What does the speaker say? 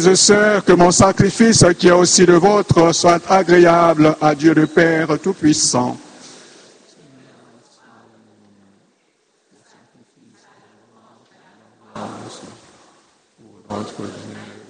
et sœurs, que mon sacrifice, qui est aussi le vôtre, soit agréable à Dieu le Père Tout-Puissant. Notre